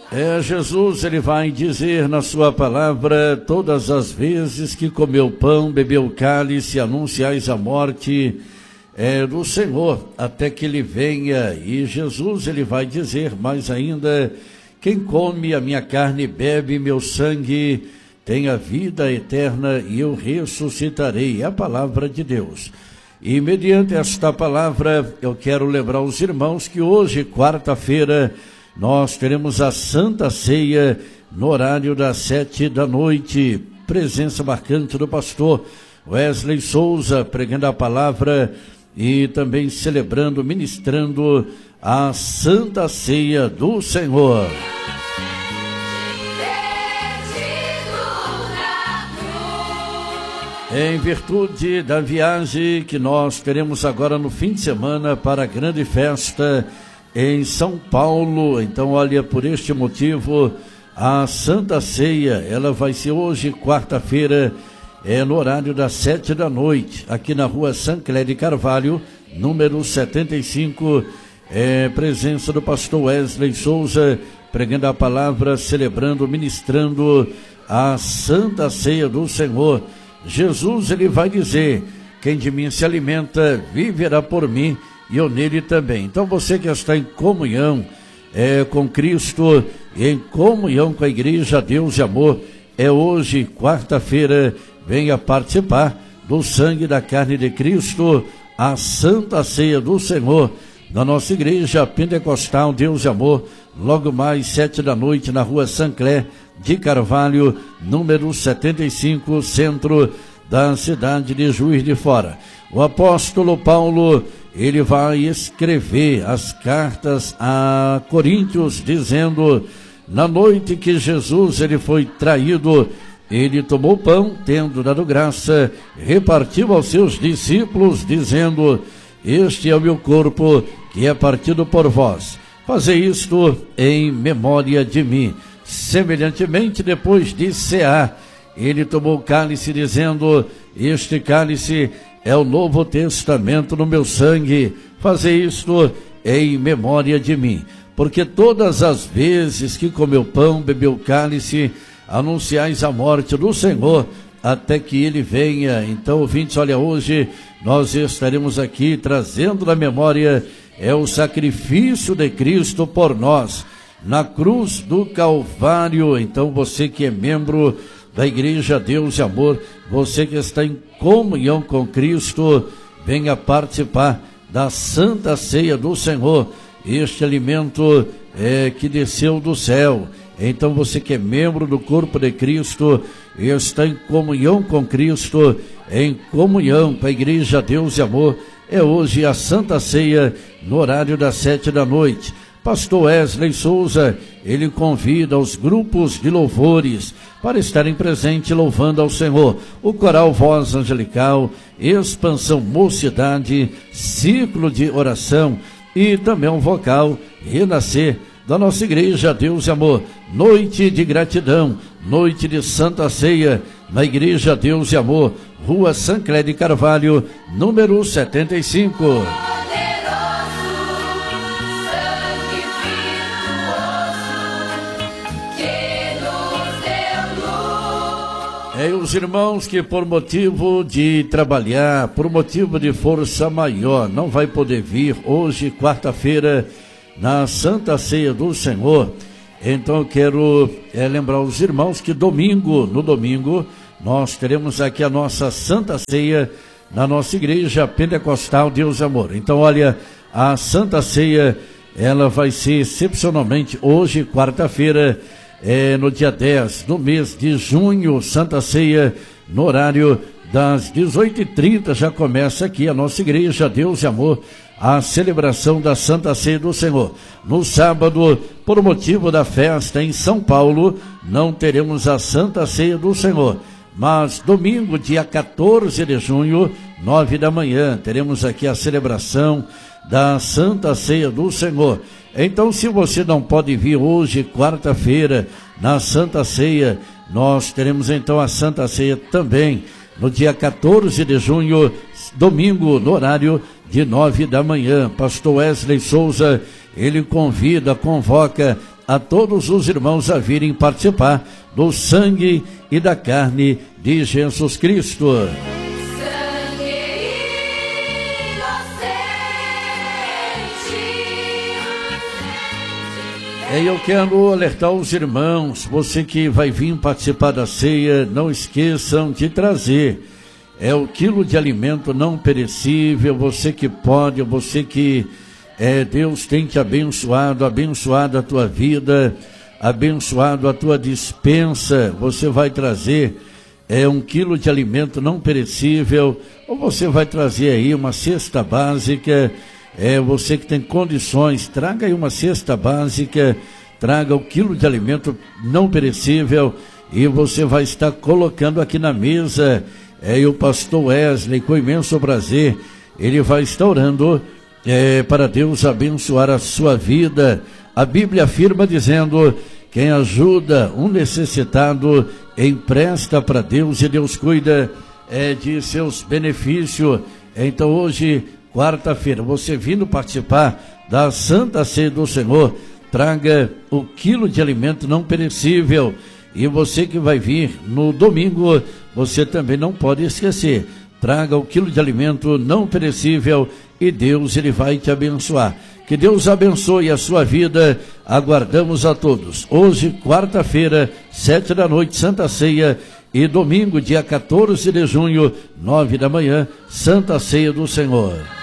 Jesus, ele vai dizer na sua palavra: todas as vezes que comeu pão, bebeu cálice, anunciais a morte do Senhor, até que ele venha. E Jesus, ele vai dizer mais ainda: quem come a minha carne e bebe meu sangue tem a vida eterna, e eu ressuscitarei. É a palavra de Deus. E mediante esta palavra, eu quero lembrar os irmãos que hoje, quarta-feira, nós teremos a Santa Ceia no horário das 7 da noite. Presença marcante do pastor Wesley Souza, pregando a palavra e também celebrando, ministrando a Santa Ceia do Senhor. Em virtude da viagem que nós teremos agora no fim de semana para a grande festa em São Paulo, então olha, por este motivo, a Santa Ceia, ela vai ser hoje, quarta-feira, no horário das 7 da noite, aqui na rua Sancler de Carvalho, número 75, presença do pastor Wesley Souza, pregando a palavra, celebrando, ministrando a Santa Ceia do Senhor. Jesus, ele vai dizer: quem de mim se alimenta, viverá por mim, e eu nele também. Então você que está em comunhão com Cristo, em comunhão com a Igreja Deus e Amor, hoje, quarta-feira, venha participar do sangue e da carne de Cristo, a Santa Ceia do Senhor, na nossa Igreja Pentecostal Deus e Amor, logo mais 7 da noite, na rua Sancler de Carvalho, número 75, centro da cidade de Juiz de Fora. O apóstolo Paulo, ele vai escrever as cartas a Coríntios, dizendo: na noite que Jesus ele foi traído, ele tomou pão, tendo dado graça, repartiu aos seus discípulos, dizendo: este é o meu corpo, que é partido por vós. Fazei isto em memória de mim. Semelhantemente, depois de cear, ele tomou o cálice, dizendo: este cálice é o Novo Testamento no meu sangue. Fazei isto em memória de mim. Porque todas as vezes que comeu pão, bebeu cálice, anunciais a morte do Senhor, até que ele venha. Então, ouvintes, olha, hoje nós estaremos aqui trazendo na memória o sacrifício de Cristo por nós, na cruz do Calvário. Então, você que é membro da Igreja Deus e Amor, você que está em comunhão com Cristo, venha participar da Santa Ceia do Senhor, este alimento que desceu do céu. Então, você que é membro do corpo de Cristo, está em comunhão com Cristo, em comunhão com a Igreja Deus e Amor, hoje a Santa Ceia no horário das 7 da noite. Pastor Wesley Souza, ele convida os grupos de louvores para estarem presentes louvando ao Senhor. O coral Voz Angelical, Expansão Mocidade, Ciclo de Oração e também um vocal Renascer da nossa Igreja Deus e Amor. Noite de gratidão, noite de Santa Ceia, na Igreja Deus e Amor, rua Sancler de Carvalho, número 75. Os irmãos que por motivo de trabalhar, por motivo de força maior, não vai poder vir hoje, quarta-feira, na Santa Ceia do Senhor. Então eu quero lembrar os irmãos que no domingo, nós teremos aqui a nossa Santa Ceia na nossa Igreja Pentecostal Deus e Amor. Então olha, a Santa Ceia, ela vai ser excepcionalmente hoje, quarta-feira, no dia 10 do mês de junho, Santa Ceia, no horário das 18h30, já começa aqui a nossa Igreja Deus e Amor, a celebração da Santa Ceia do Senhor. No sábado, por motivo da festa em São Paulo, não teremos a Santa Ceia do Senhor. Mas domingo, dia 14 de junho, 9 da manhã, teremos aqui a celebração da Santa Ceia do Senhor. Então, se você não pode vir hoje, quarta-feira, na Santa Ceia, nós teremos então a Santa Ceia também no dia 14 de junho, domingo, no horário de 9 da manhã. Pastor Wesley Souza, ele convoca a todos os irmãos a virem participar do sangue e da carne de Jesus Cristo. Eu quero alertar os irmãos, você que vai vir participar da ceia, não esqueçam de trazer o quilo de alimento não perecível, você que pode, você que Deus tem te abençoado a tua vida, abençoado a tua dispensa, você vai trazer 1 quilo de alimento não perecível, ou você vai trazer aí uma cesta básica. Você que tem condições, traga aí uma cesta básica, traga 1 quilo de alimento não perecível e você vai estar colocando aqui na mesa. E o pastor Wesley, com imenso prazer, ele vai estar orando para Deus abençoar a sua vida. A Bíblia afirma dizendo: quem ajuda um necessitado empresta para Deus e Deus cuida de seus benefícios. Então hoje, quarta-feira, você vindo participar da Santa Ceia do Senhor, traga 1 quilo de alimento não perecível. E você que vai vir no domingo, você também não pode esquecer, traga 1 quilo de alimento não perecível e Deus, ele vai te abençoar. Que Deus abençoe a sua vida, aguardamos a todos. Hoje, quarta-feira, 7 da noite, Santa Ceia, e domingo, dia 14 de junho, 9 da manhã, Santa Ceia do Senhor.